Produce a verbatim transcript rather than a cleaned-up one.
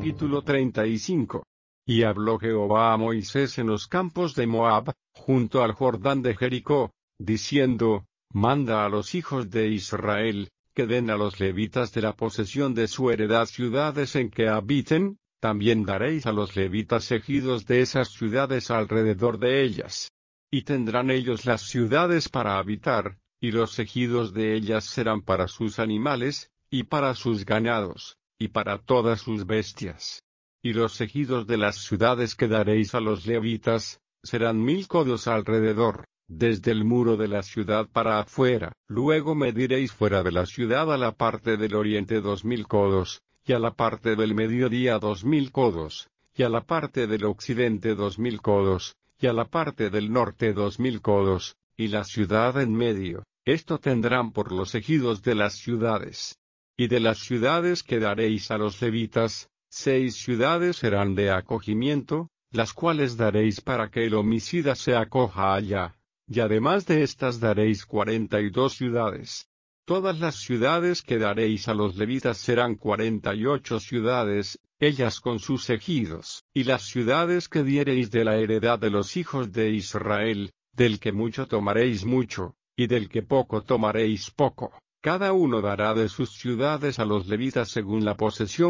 Capítulo treinta y cinco. Y habló Jehová a Moisés en los campos de Moab, junto al Jordán de Jericó, diciendo, manda a los hijos de Israel, que den a los levitas de la posesión de su heredad ciudades en que habiten, también daréis a los levitas ejidos de esas ciudades alrededor de ellas. Y tendrán ellos las ciudades para habitar, y los ejidos de ellas serán para sus animales, y para sus ganados, y para todas sus bestias. Y los ejidos de las ciudades que daréis a los levitas, serán mil codos alrededor, desde el muro de la ciudad para afuera. Luego mediréis fuera de la ciudad a la parte del oriente dos mil codos, y a la parte del mediodía dos mil codos, y a la parte del occidente dos mil codos, y a la parte del norte dos mil codos, y la ciudad en medio. Esto tendrán por los ejidos de las ciudades. Y de las ciudades que daréis a los levitas, seis ciudades serán de acogimiento, las cuales daréis para que el homicida se acoja allá, y además de estas daréis cuarenta y dos ciudades. Todas las ciudades que daréis a los levitas serán cuarenta y ocho ciudades, ellas con sus ejidos. Y las ciudades que diereis de la heredad de los hijos de Israel, del que mucho tomaréis mucho, y del que poco tomaréis poco. Cada uno dará de sus ciudades a los levitas según la posesión